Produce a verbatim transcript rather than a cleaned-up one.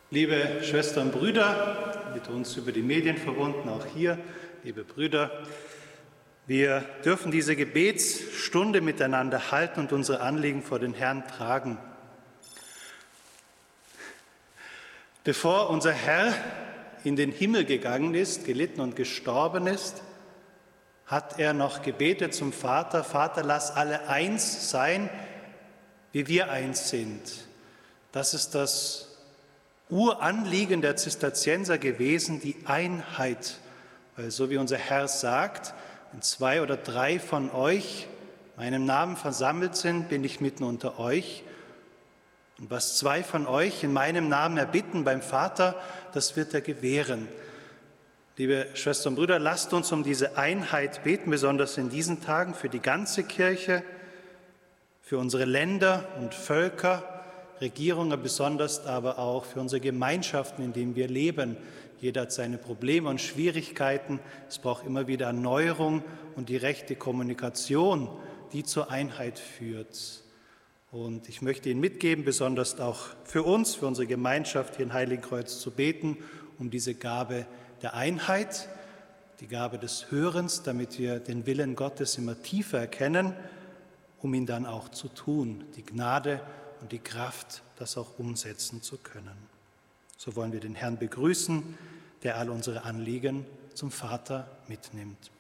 Liebe Schwestern und Brüder, mit uns über die Medien verbunden, auch hier, liebe Brüder, wir dürfen diese Gebetsstunde miteinander halten und unsere Anliegen vor den Herrn tragen. Bevor unser Herr in den Himmel gegangen ist, gelitten und gestorben ist, hat er noch gebetet zum Vater: Vater, lass alle eins sein, wie wir eins sind. Das ist das Uranliegen der Zisterzienser gewesen, die Einheit. Weil so wie unser Herr sagt, wenn zwei oder drei von euch in meinem Namen versammelt sind, bin ich mitten unter euch. Und was zwei von euch in meinem Namen erbitten beim Vater, das wird er gewähren. Liebe Schwestern und Brüder, lasst uns um diese Einheit beten, besonders in diesen Tagen für die ganze Kirche, für unsere Länder und Völker, Regierungen, besonders aber auch für unsere Gemeinschaften, in denen wir leben. Jeder hat seine Probleme und Schwierigkeiten. Es braucht immer wieder Erneuerung und die rechte Kommunikation, die zur Einheit führt. Und ich möchte Ihnen mitgeben, besonders auch für uns, für unsere Gemeinschaft hier in Heiligenkreuz zu beten, um diese Gabe der Einheit, die Gabe des Hörens, damit wir den Willen Gottes immer tiefer erkennen, um ihn dann auch zu tun, die Gnade und die Kraft, das auch umsetzen zu können. So wollen wir den Herrn begrüßen, der all unsere Anliegen zum Vater mitnimmt.